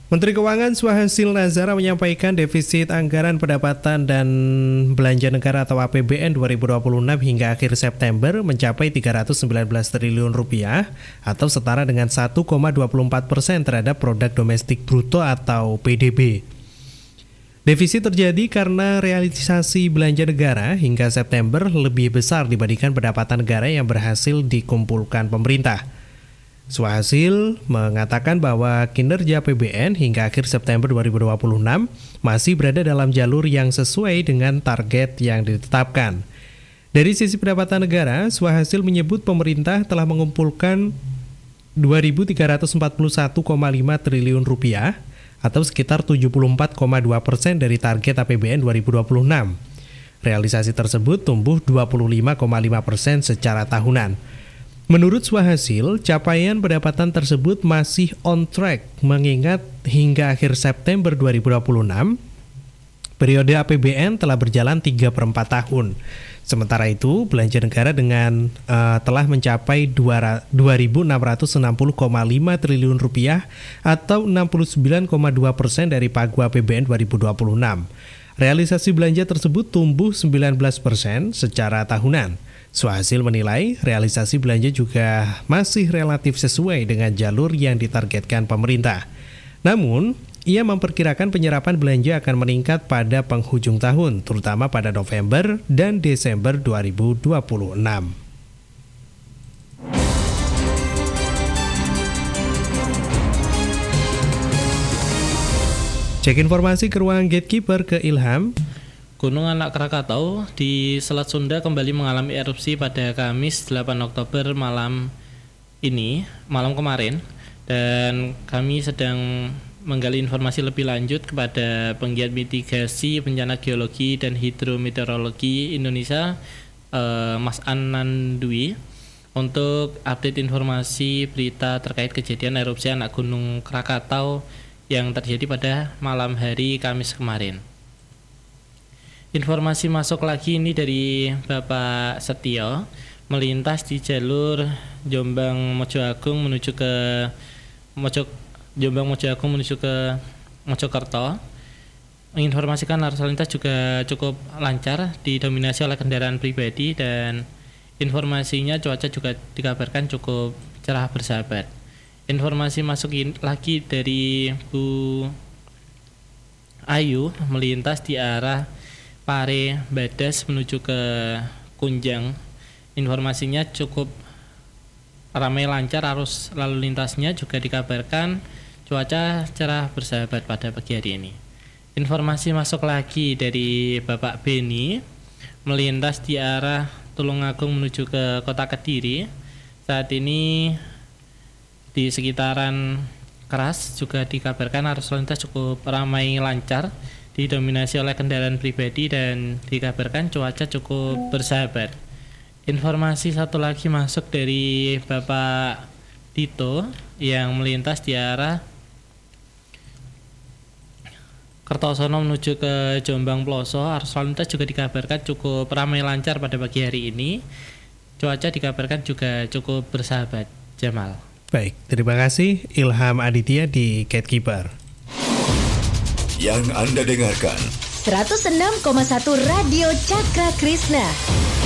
Menteri Keuangan Swahasil Nazara menyampaikan defisit anggaran pendapatan dan belanja negara atau APBN 2026 hingga akhir September mencapai 319 triliun rupiah atau setara dengan 1,24% terhadap produk domestik bruto atau PDB. Defisit terjadi karena realisasi belanja negara hingga September lebih besar dibandingkan pendapatan negara yang berhasil dikumpulkan pemerintah. Swahasil mengatakan bahwa kinerja APBN hingga akhir September 2026 masih berada dalam jalur yang sesuai dengan target yang ditetapkan. Dari sisi pendapatan negara, Swahasil menyebut pemerintah telah mengumpulkan 2.341,5 triliun rupiah atau sekitar 74,2% dari target APBN 2026. Realisasi tersebut tumbuh 25,5% secara tahunan. Menurut Swahasil, capaian pendapatan tersebut masih on track mengingat hingga akhir September 2026, periode APBN telah berjalan 3/4 tahun. Sementara itu, belanja negara telah mencapai 2.660,5 triliun rupiah atau 69,2% dari pagu APBN 2026. Realisasi belanja tersebut tumbuh 19% secara tahunan. Swahasil menilai realisasi belanja juga masih relatif sesuai dengan jalur yang ditargetkan pemerintah. Namun, ia memperkirakan penyerapan belanja akan meningkat pada penghujung tahun, terutama pada November dan Desember 2026. Cek informasi ke ruang Gatekeeper ke Ilham. Gunung Anak Krakatau di Selat Sunda kembali mengalami erupsi pada Kamis 8 Oktober malam kemarin, dan kami sedang menggali informasi lebih lanjut kepada penggiat mitigasi bencana geologi dan hidrometeorologi Indonesia, Mas Anan Dwi, untuk update informasi berita terkait kejadian erupsi anak Gunung Krakatau yang terjadi pada malam hari Kamis kemarin. Informasi masuk lagi ini dari Bapak Setio, melintas di jalur Jombang Mojoagung menuju ke Mojokerto. Menginformasikan arus lalu lintas juga cukup lancar, didominasi oleh kendaraan pribadi, dan informasinya cuaca juga dikabarkan cukup cerah bersahabat. Informasi masuk lagi dari Bu Ayu, melintas di arah Pare Badas menuju ke Kunjang. Informasinya cukup ramai lancar, arus lalu lintasnya juga dikabarkan cuaca cerah bersahabat pada pagi hari ini. Informasi masuk lagi dari Bapak Beni, melintas di arah Tulungagung menuju ke Kota Kediri. Saat ini di sekitaran Keras juga dikabarkan arus lalu lintas cukup ramai lancar, didominasi oleh kendaraan pribadi, dan dikabarkan cuaca cukup bersahabat. Informasi satu lagi masuk dari Bapak Tito yang melintas di arah Kertosono menuju ke Jombang Ploso. Arus lalu lintas juga dikabarkan cukup ramai lancar pada pagi hari ini. Cuaca dikabarkan juga cukup bersahabat. Jamal. Baik, terima kasih Ilham Aditya di Gatekeeper. Yang Anda dengarkan 106,1 Radio Cakra Krishna.